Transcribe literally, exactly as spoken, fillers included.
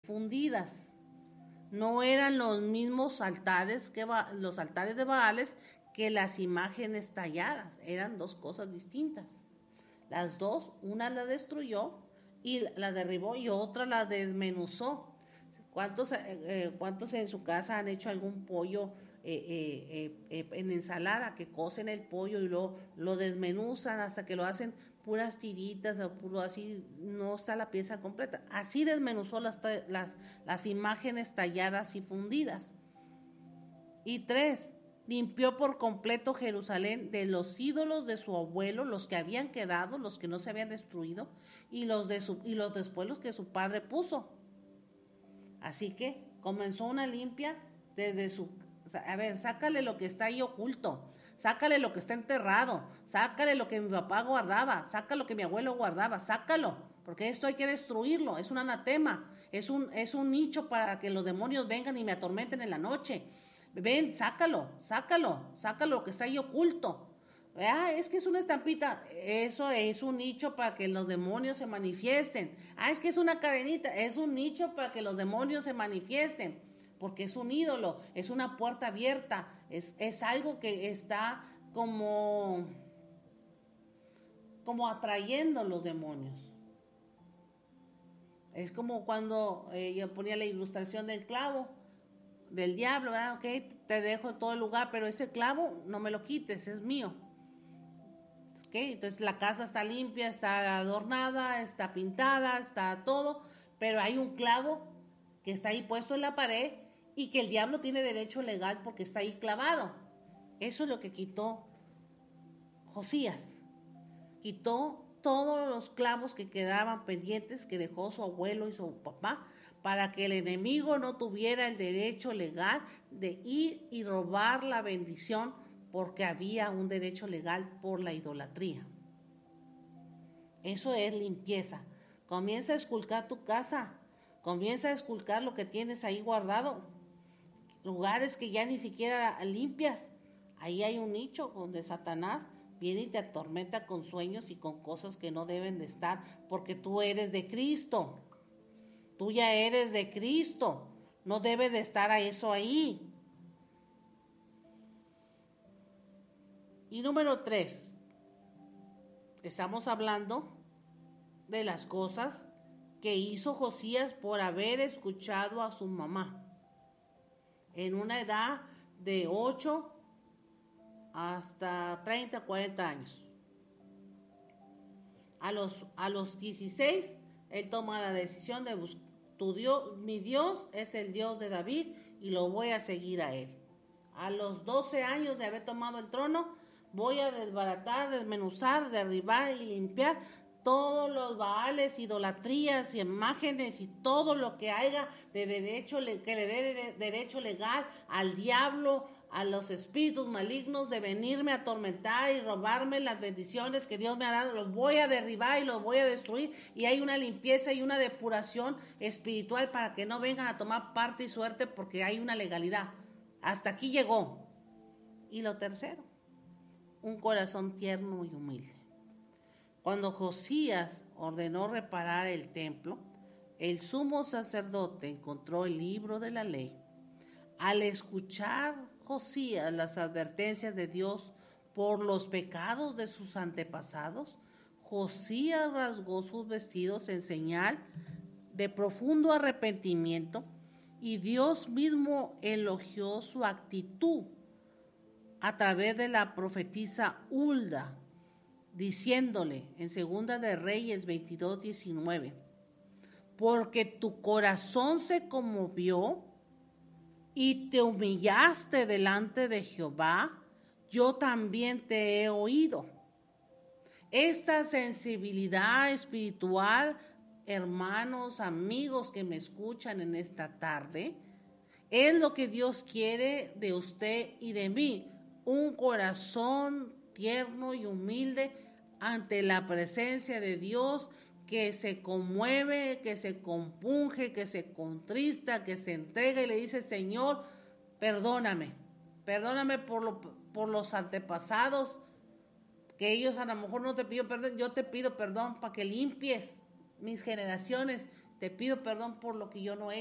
fundidas. No eran los mismos altares que ba- los altares de Baales que las imágenes talladas, eran dos cosas distintas. Las dos, una la destruyó y la derribó y otra la desmenuzó. ¿Cuántos, eh, cuántos en su casa han hecho algún pollo eh, eh, eh, en ensalada, que cocen el pollo y luego lo desmenuzan hasta que lo hacen puras tiritas o puro así, no está la pieza completa? Así desmenuzó las, las, las imágenes talladas y fundidas. Y tres, limpió por completo Jerusalén de los ídolos de su abuelo, los que habían quedado, los que no se habían destruido, y los, de su, y los después los que su padre puso. Así que comenzó una limpia desde su... A ver, sácale lo que está ahí oculto, sácale lo que está enterrado, sácale lo que mi papá guardaba, sácale lo que mi abuelo guardaba, sácalo, porque esto hay que destruirlo, es un anatema, es un, es un nicho para que los demonios vengan y me atormenten en la noche. Ven, sácalo, sácalo, sácalo lo que está ahí oculto. Ah, es que es una estampita, eso es un nicho para que los demonios se manifiesten. Ah, es que es una cadenita, es un nicho para que los demonios se manifiesten, porque es un ídolo, es una puerta abierta, es, es algo que está como, como atrayendo los demonios. Es como cuando eh, yo ponía la ilustración del clavo, del diablo, ¿verdad? Ok, te dejo todo el lugar, pero ese clavo no me lo quites, es mío. Okay, entonces la casa está limpia, está adornada, está pintada, está todo, pero hay un clavo que está ahí puesto en la pared y que el diablo tiene derecho legal porque está ahí clavado. Eso es lo que quitó Josías. Quitó todos los clavos que quedaban pendientes que dejó su abuelo y su papá, para que el enemigo no tuviera el derecho legal de ir y robar la bendición, porque había un derecho legal por la idolatría. Eso es limpieza. Comienza a esculcar tu casa, comienza a esculcar lo que tienes ahí guardado, lugares que ya ni siquiera limpias. Ahí hay un nicho donde Satanás viene y te atormenta con sueños y con cosas que no deben de estar, porque tú eres de Cristo. Tú ya eres de Cristo. No debe de estar a eso ahí. Y número tres, estamos hablando de las cosas que hizo Josías por haber escuchado a su mamá en una edad de ocho hasta treinta, cuarenta años. A los, a los dieciséis, él toma la decisión de buscar, tu Dios, mi Dios es el Dios de David y lo voy a seguir a él. A los doce años de haber tomado el trono, voy a desbaratar, desmenuzar, derribar y limpiar todos los baales, idolatrías y imágenes y todo lo que haya de derecho, que le dé derecho legal al diablo, a los espíritus malignos de venirme a atormentar y robarme las bendiciones que Dios me ha dado. Los voy a derribar y los voy a destruir, y hay una limpieza y una depuración espiritual para que no vengan a tomar parte y suerte, porque hay una legalidad. Hasta aquí llegó. Y lo tercero, un corazón tierno y humilde. Cuando Josías ordenó reparar el templo, el sumo sacerdote encontró el libro de la ley. Al escuchar Josías las advertencias de Dios por los pecados de sus antepasados, Josías rasgó sus vestidos en señal de profundo arrepentimiento, y Dios mismo elogió su actitud a través de la profetisa Hulda, diciéndole en Segunda de Reyes veintidós, diecinueve, porque tu corazón se conmovió y te humillaste delante de Jehová, yo también te he oído. Esta sensibilidad espiritual, hermanos, amigos que me escuchan en esta tarde, es lo que Dios quiere de usted y de mí, un corazón tierno y humilde ante la presencia de Dios, que se conmueve, que se compunge, que se contrista, que se entrega y le dice: Señor, perdóname, perdóname por, lo, por los antepasados, que ellos a lo mejor no te pido perdón, yo te pido perdón para que limpies mis generaciones, te pido perdón por lo que yo no he